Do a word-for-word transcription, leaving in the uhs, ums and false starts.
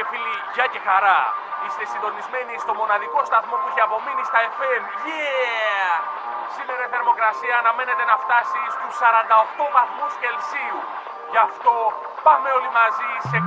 φίλοι, γεια και χαρά. Είστε συντονισμένοι στο μοναδικό σταθμό που έχει απομείνει στα εφ εμ. Yeah! Σήμερα η θερμοκρασία αναμένεται να φτάσει στους σαράντα οκτώ βαθμούς Κελσίου. Γι' αυτό πάμε όλοι μαζί σε